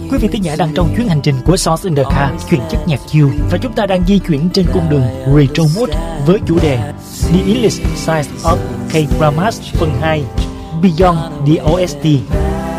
Quý vị thính giả đang trong chuyến hành trình của Songs in the Car, chuyển chất nhạc chill, và chúng ta đang di chuyển trên cung đường Retro Mode với chủ đề The English Side of K-Dramas phần 2 Beyond the OST.